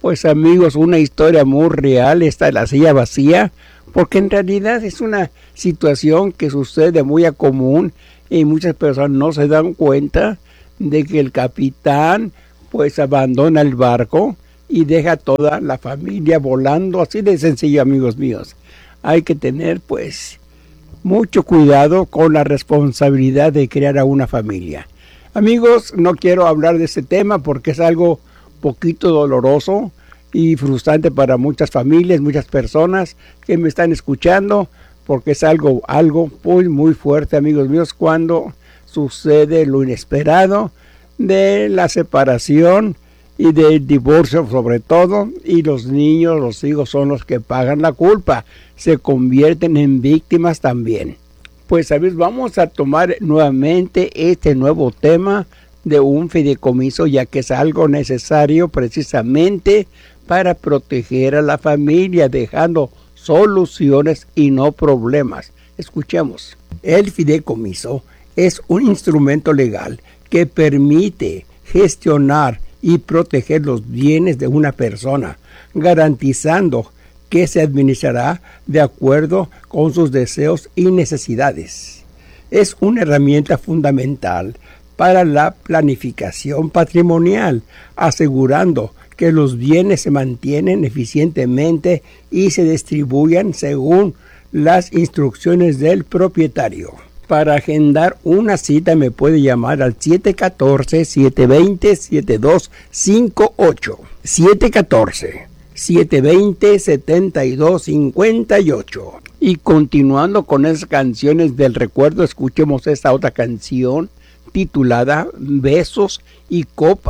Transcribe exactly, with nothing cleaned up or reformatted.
Pues amigos, una historia muy real, esta de la silla vacía, porque en realidad es una situación que sucede muy a común y muchas personas no se dan cuenta de que el capitán pues abandona el barco y deja toda la familia volando, así de sencillo, amigos míos. Hay que tener pues mucho cuidado con la responsabilidad de crear a una familia. Amigos, no quiero hablar de este tema porque es algo poquito doloroso y frustrante para muchas familias, muchas personas que me están escuchando, porque es algo, algo muy, muy fuerte, amigos míos, cuando sucede lo inesperado de la separación y del divorcio sobre todo, y los niños, los hijos son los que pagan la culpa, se convierten en víctimas también. Pues, ¿sabes? Vamos a tomar nuevamente este nuevo tema de un fideicomiso, ya que es algo necesario precisamente para proteger a la familia, dejando soluciones y no problemas. Escuchemos. El fideicomiso es un instrumento legal que permite gestionar y proteger los bienes de una persona, garantizando que se administrará de acuerdo con sus deseos y necesidades. Es una herramienta fundamental para la planificación patrimonial, asegurando que los bienes se mantienen eficientemente y se distribuyan según las instrucciones del propietario. Para agendar una cita me puede llamar al siete uno cuatro, siete dos cero, siete dos cinco ocho. siete uno cuatro, siete dos cero, siete dos cinco ocho. Y continuando con esas canciones del recuerdo, escuchemos esta otra canción titulada Besos y Copas.